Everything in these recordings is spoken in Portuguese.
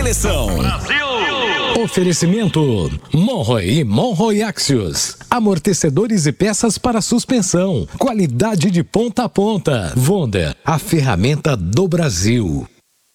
seleção. Brasil! Oferecimento Monroe e Monroe Axios. Amortecedores e peças para suspensão. Qualidade de ponta a ponta. Wonder, a ferramenta do Brasil.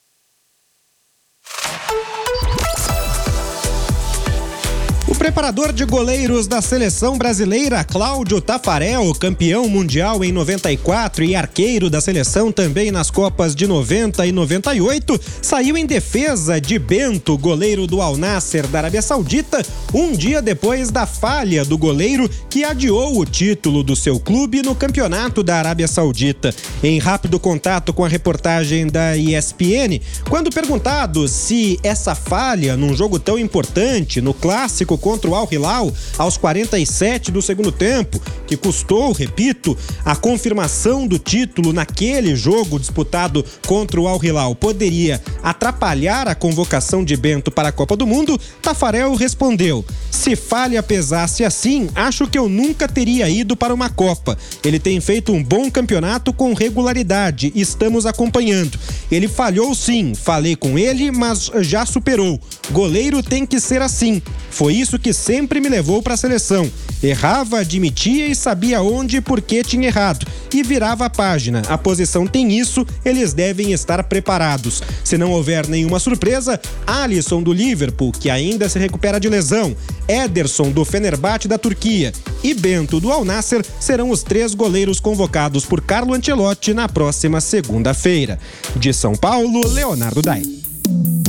O preparador de goleiros da seleção brasileira, Cláudio Taffarel, campeão mundial em 94 e arqueiro da seleção também nas Copas de 90 e 98, saiu em defesa de Bento, goleiro do Al Nassr da Arábia Saudita, um dia depois da falha do goleiro que adiou o título do seu clube no campeonato da Arábia Saudita. Em rápido contato com a reportagem da ESPN, quando perguntado se essa falha num jogo tão importante, no clássico contra o Al Hilal, aos 47 do segundo tempo, que custou, repito, a confirmação do título naquele jogo disputado contra o Al Hilal, poderia atrapalhar a convocação de Bento para a Copa do Mundo, Taffarel respondeu: se falha pesasse assim, acho que eu nunca teria ido para uma Copa. Ele tem feito um bom campeonato com regularidade, estamos acompanhando. Ele falhou sim, falei com ele, mas já superou. Goleiro tem que ser assim. Foi isso que sempre me levou para a seleção. Errava, admitia e sabia onde e por que tinha errado. E virava a página. A posição tem isso, eles devem estar preparados. Se não houver nenhuma surpresa, Alisson do Liverpool, que ainda se recupera de lesão, Ederson do Fenerbahçe da Turquia e Bento do Al Nassr serão os 3 goleiros convocados por Carlo Ancelotti na próxima segunda-feira. De São Paulo, Leonardo Dai.